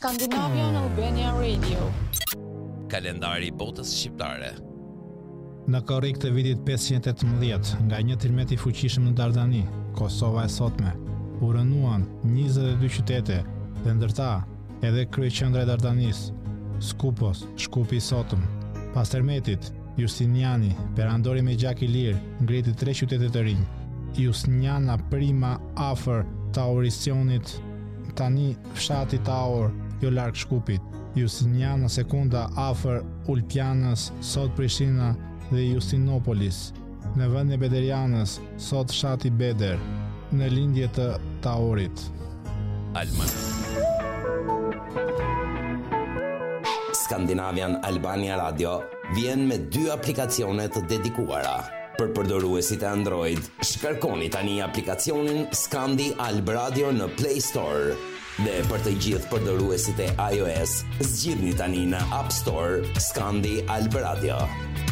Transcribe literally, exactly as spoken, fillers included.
Scandinavian Albania Radio. Kalendari i botës shqiptare. Në korrik të vitit pesëqind e tetëmbëdhjetë, nga një tërmet i fuqishëm në Dardani, Kosova e sotme, u rënuan njëzet e dy qytete dhe ndërta edhe kryeqendra e Dardanis, Skupos, Shkupi i sotëm. Pas tërmetit, Justiniani, perandori me gjak i lirë, ngriti tre qytete të rinj. Justiniana Prima afër Taurisionit, tani fshati Taur, jo larg Shkupit. Justiniana Sekunda afër Ulpianës, sot Prishtina dhe Justinopolis. Në vendin e Bederianës, sot fshati Beder, në lindje të Taurit. Alman. Scandinavian Albania Radio vjen me dy aplikacione të dedikuara. Për përdoruesit e Android, shkarkoni tani aplikacionin Scandi Alb Radio në Play Store. Dhe për të gjithë përdoruesit e iOS, zgjidhni tani në App Store Scandi Alb Radio.